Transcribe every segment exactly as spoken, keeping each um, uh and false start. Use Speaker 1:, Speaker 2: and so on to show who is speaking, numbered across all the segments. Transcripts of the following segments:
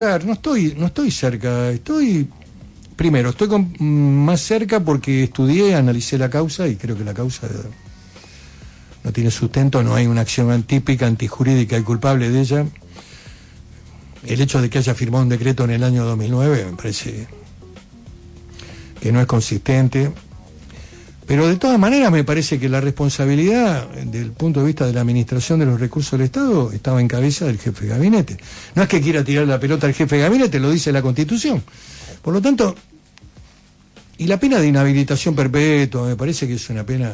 Speaker 1: No estoy, no estoy cerca, estoy, primero, estoy con, más cerca porque estudié, analicé la causa y creo que la causa no tiene sustento, no hay una acción típica, antijurídica y culpable de ella. El hecho de que haya firmado un decreto en el año dos mil nueve me parece que no es consistente, pero de todas maneras me parece que la responsabilidad desde el punto de vista de la administración de los recursos del Estado estaba en cabeza del jefe de gabinete. No es que quiera tirar la pelota al jefe de gabinete, lo dice la Constitución. Por lo tanto, y la pena de inhabilitación perpetua me parece que es una pena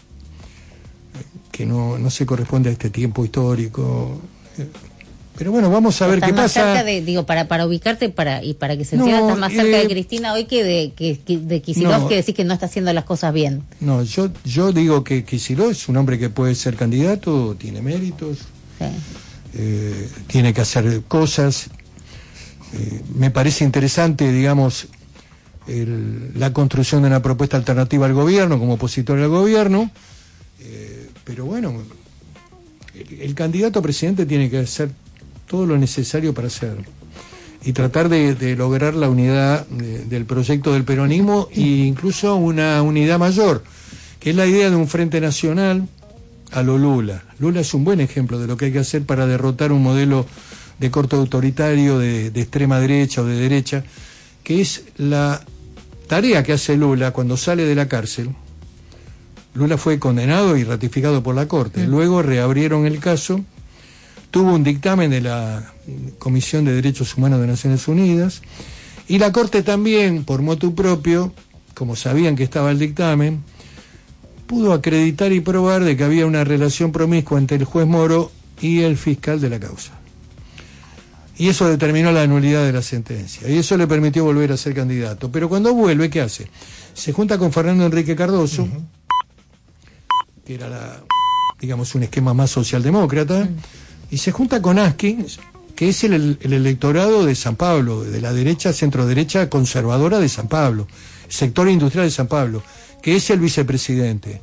Speaker 1: que no, no se corresponde a este tiempo histórico. Pero bueno, vamos a ver qué
Speaker 2: más
Speaker 1: pasa.
Speaker 2: Cerca de, digo, para para ubicarte para y para que se entienda,
Speaker 1: No,
Speaker 2: estás más cerca
Speaker 1: eh,
Speaker 2: de Cristina hoy que de que, que de Kicillof,
Speaker 1: no,
Speaker 2: que decís que no está haciendo las cosas bien.
Speaker 1: No, yo yo digo que Kicillof es un hombre que puede ser candidato, tiene méritos,
Speaker 2: Sí.
Speaker 1: eh, tiene que hacer cosas. Eh, me parece interesante, digamos, el, la construcción de una propuesta alternativa al gobierno, como opositor al gobierno, eh, pero bueno, el, el candidato a presidente tiene que hacer todo lo necesario para hacerlo y tratar de, de lograr la unidad de, del proyecto del peronismo e incluso una unidad mayor, que es la idea de un frente nacional a lo Lula. Lula es un buen ejemplo de lo que hay que hacer para derrotar un modelo de corte autoritario de, de extrema derecha o de derecha, que es la tarea que hace Lula cuando sale de la cárcel. Lula fue condenado y ratificado por la Corte, mm. luego reabrieron el caso. Tuvo un dictamen de la Comisión de Derechos Humanos de Naciones Unidas y la Corte también, por motu propio, como sabían que estaba el dictamen, pudo acreditar y probar de que había una relación promiscua entre el juez Moro y el fiscal de la causa. Y eso determinó la nulidad de la sentencia y eso le permitió volver a ser candidato. Pero cuando vuelve, ¿qué hace? Se junta con Fernando Enrique Cardoso, uh-huh. que era, la, digamos, un esquema más socialdemócrata, uh-huh. y se junta con Askin, que es el, el electorado de San Pablo, de la derecha, centro-derecha conservadora de San Pablo, sector industrial de San Pablo, que es el vicepresidente.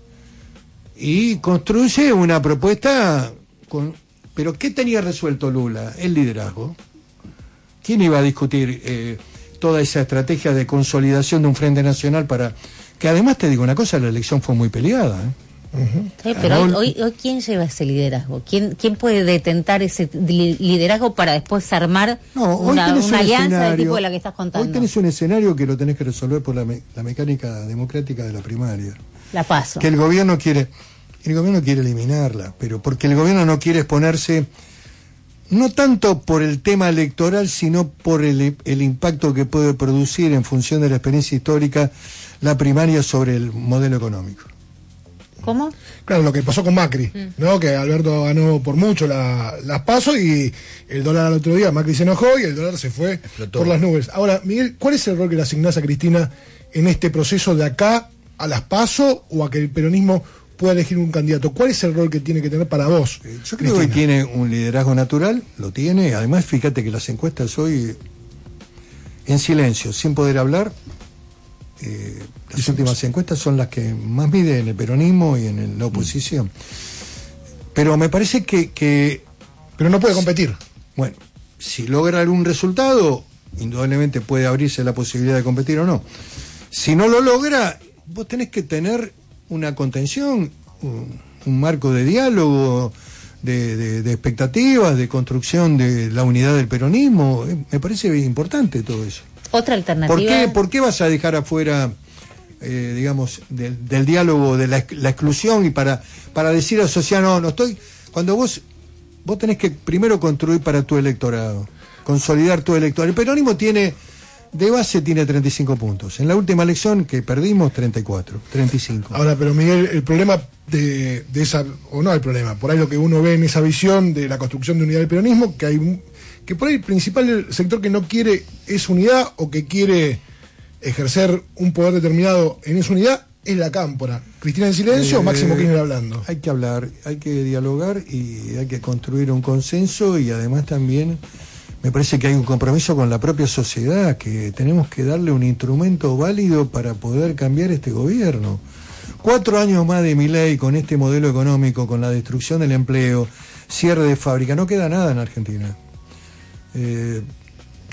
Speaker 1: Y construye una propuesta con... ¿Pero qué tenía resuelto Lula? El liderazgo. ¿Quién iba a discutir eh, toda esa estrategia de consolidación de un frente nacional para... Que además te digo una cosa, la elección fue muy peleada, ¿eh?
Speaker 2: Uh-huh. Sí, pero hoy, hoy, hoy ¿quién lleva ese liderazgo? ¿Quién, quién puede detentar ese li- liderazgo para después armar
Speaker 1: no,
Speaker 2: una,
Speaker 1: una
Speaker 2: un alianza escenario, del tipo de la que estás contando?
Speaker 1: Hoy tenés un escenario que lo tenés que resolver por la, me- la mecánica democrática de la primaria.
Speaker 2: La paso.
Speaker 1: Que el gobierno quiere, el gobierno quiere eliminarla, pero porque el gobierno no quiere exponerse, no tanto por el tema electoral, sino por el, el impacto que puede producir en función de la experiencia histórica la primaria sobre el modelo económico.
Speaker 2: ¿Cómo?
Speaker 3: Claro, lo que pasó con Macri, mm. ¿no? Que Alberto ganó por mucho la, las PASO y el dólar al otro día, Macri se enojó y el dólar se fue Explotó. por las nubes. Ahora, Miguel, ¿cuál es el rol que le asignás a Cristina en este proceso de acá a las PASO o a que el peronismo pueda elegir un candidato? ¿Cuál es el rol que tiene que tener para vos?
Speaker 1: Eh, yo creo Cristina. que tiene un liderazgo natural, lo tiene. Además, fíjate que las encuestas hoy, en silencio, sin poder hablar, eh, las últimas encuestas son las que más miden en el peronismo y en el, la oposición. Pero me parece que, que...
Speaker 3: Pero no puede competir.
Speaker 1: Bueno, si logra algún resultado, indudablemente puede abrirse la posibilidad de competir o no. Si no lo logra, vos tenés que tener una contención, un, un marco de diálogo, de, de, de expectativas, de construcción de la unidad del peronismo. Eh, me parece importante todo eso.
Speaker 2: Otra alternativa.
Speaker 1: ¿Por qué, por qué vas a dejar afuera, eh, digamos, del, del diálogo, de la, la exclusión y para, para decir a la sociedad, no, no estoy... Cuando vos, vos tenés que primero construir para tu electorado, consolidar tu electorado. El peronismo tiene, de base tiene treinta y cinco puntos. En la última elección que perdimos, treinta y cuatro, treinta y cinco.
Speaker 3: Ahora, pero Miguel, el problema de, de esa, o no el problema, por ahí lo que uno ve en esa visión de la construcción de unidad del peronismo, que hay un... que por ahí el principal sector que no quiere es unidad o que quiere ejercer un poder determinado en esa unidad es la cámpora. Cristina en silencio eh, o Máximo Kirchner hablando.
Speaker 1: Hay que hablar, hay que dialogar y hay que construir un consenso y además también me parece que hay un compromiso con la propia sociedad, que tenemos que darle un instrumento válido para poder cambiar este gobierno. Cuatro años más de Milei con este modelo económico, con la destrucción del empleo, cierre de fábrica, no queda nada en Argentina. Eh,